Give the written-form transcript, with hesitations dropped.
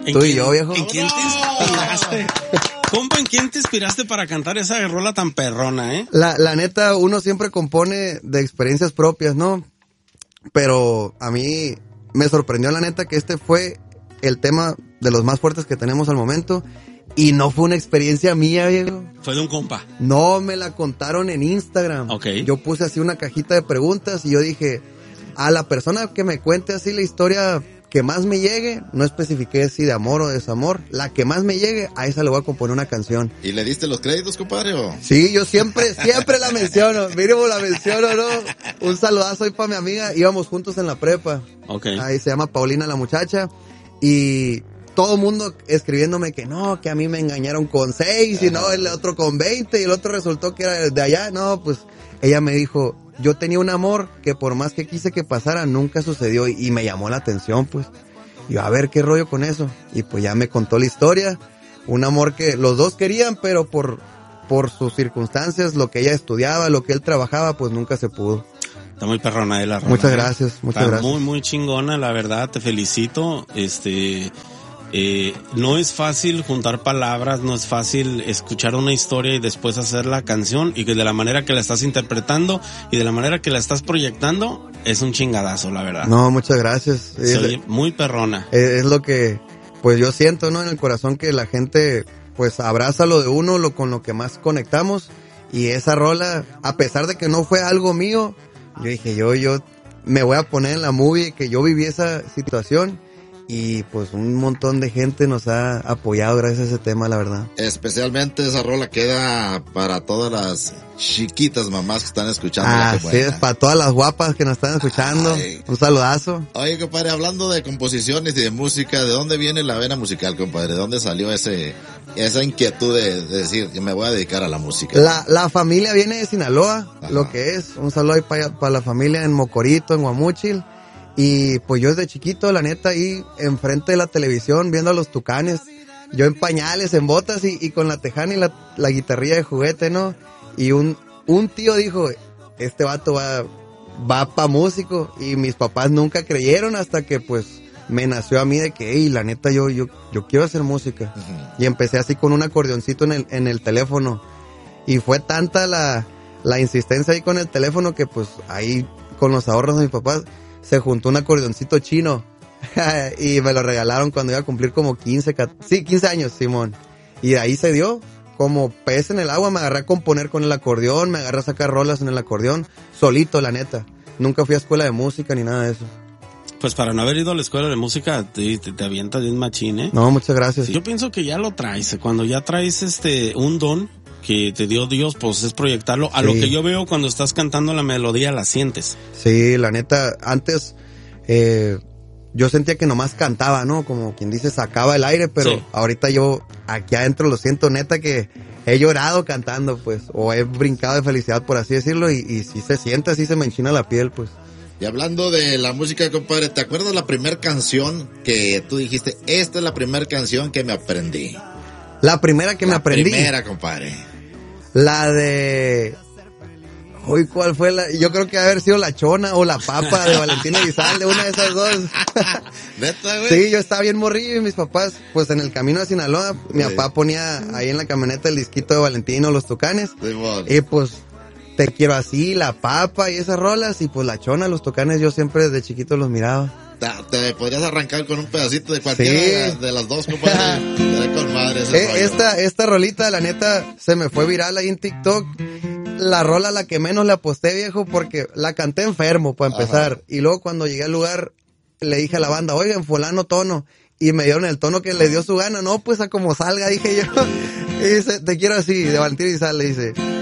Tú y yo, viejo. ¿En quién te inspiraste? Compa, ¿en quién te inspiraste para cantar esa rola tan perrona, La neta, uno siempre compone de experiencias propias, ¿no? Pero a mí me sorprendió, la neta, que este fue el tema de los más fuertes que tenemos al momento. Y no fue una experiencia mía, viejo. Fue de un compa. No, me la contaron en Instagram. Ok. Yo puse así una cajita de preguntas y yo dije, a la persona que me cuente así la historia que más me llegue, no especifiqué si de amor o desamor, la que más me llegue, a esa le voy a componer una canción. ¿Y le diste los créditos, compadre? ¿O? Sí, yo siempre la menciono, mínimo la menciono, ¿no? Un saludazo ahí para mi amiga, íbamos juntos en la prepa. Ok. Ahí se llama Paulina la muchacha, y todo el mundo escribiéndome que no, que a mí me engañaron con 6, y no, el otro con 20, y el otro resultó que era de allá. No, pues ella me dijo, yo tenía un amor que por más que quise que pasara, nunca sucedió, y me llamó la atención, pues. Y yo, a ver qué rollo con eso. Y pues ya me contó la historia. Un amor que los dos querían, pero por sus circunstancias, lo que ella estudiaba, lo que él trabajaba, pues nunca se pudo. Está muy perrona la rola. Muchas gracias, muchas Está gracias. muy, muy chingona, la verdad, te felicito. No es fácil juntar palabras, no es fácil escuchar una historia y después hacer la canción, y que de la manera que la estás interpretando y de la manera que la estás proyectando es un chingadazo, la verdad. No, muchas gracias. Se oye muy perrona. Es lo que pues yo siento, ¿no? En el corazón, que la gente pues abraza lo de uno, con lo que más conectamos, y esa rola, a pesar de que no fue algo mío, yo dije, yo me voy a poner en la movie, que yo viví esa situación. Y pues un montón de gente nos ha apoyado gracias a ese tema, la verdad. Especialmente esa rola queda para todas las chiquitas mamás que están escuchando. Así es, para todas las guapas que nos están escuchando. Ay. Un saludazo. Oye, compadre, hablando de composiciones y de música, ¿de dónde viene la vena musical, compadre? ¿De dónde salió esa inquietud de decir, yo me voy a dedicar a la música? La familia viene de Sinaloa, ajá, lo que es. Un saludo ahí para la familia en Mocorito, en Guamúchil. Y pues yo desde chiquito, la neta, ahí enfrente de la televisión, viendo a los Tucanes, yo en pañales, en botas y con la tejana y la guitarrilla de juguete, ¿no? Y un tío dijo, este vato va pa' músico, y mis papás nunca creyeron hasta que pues me nació a mí de que, hey, la neta, yo quiero hacer música. Uh-huh. Y empecé así con un acordeoncito en el teléfono, y fue tanta la insistencia ahí con el teléfono que pues ahí con los ahorros de mis papás se juntó un acordeoncito chino y me lo regalaron cuando iba a cumplir como 15 años, Simón. Y de ahí se dio, como pez en el agua, me agarré a componer con el acordeón, me agarré a sacar rolas en el acordeón, solito, la neta. Nunca fui a escuela de música ni nada de eso. Pues para no haber ido a la escuela de música, te avientas bien machín, ¿eh? No, muchas gracias. Yo pienso que ya lo traes, cuando ya traes un don que te dio Dios, pues es proyectarlo. A lo que yo veo cuando estás cantando la melodía, la sientes. Sí, la neta, antes yo sentía que nomás cantaba, ¿no? Como quien dice, sacaba el aire, pero sí, ahorita yo aquí adentro lo siento, neta, que he llorado cantando, pues, o he brincado de felicidad, por así decirlo, y sí se siente, así se me enchina la piel, pues. Y hablando de la música, compadre, ¿te acuerdas la primera canción que tú dijiste, esta es la primera canción que me aprendí? La primera que me aprendí. La primera, compadre. La de... Uy, ¿cuál fue la? Yo creo que haber sido La Chona o La Papa de Valentín Elizalde, una de esas dos. ¿Neta, güey? Sí, yo estaba bien morrillo y mis papás, pues en el camino a Sinaloa, mi papá ponía ahí en la camioneta el disquito de Valentino, Los Tucanes. Sí, y pues, Te Quiero Así, La Papa y esas rolas, y pues La Chona, Los Tucanes, yo siempre desde chiquito los miraba. Te podrías arrancar con un pedacito de cualquiera de las dos, compadre. Con madre esta rolita, la neta, se me fue viral ahí en TikTok. La rola la que menos le aposté, viejo, porque la canté enfermo, para empezar. Ajá. Y luego cuando llegué al lugar, le dije a la banda, oigan, fulano tono. Y me dieron el tono que le dio su gana. No, pues a como salga, dije yo. Y dice, Te Quiero Así, de Valentín Elizalde, dice...